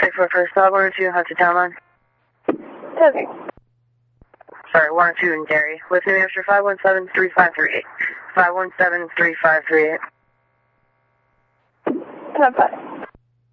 for first dog, 102, Hudson Town Line. Okay. Sorry, 102 in Derry. With New Hampshire 517-3538. 517-3538. 10-5.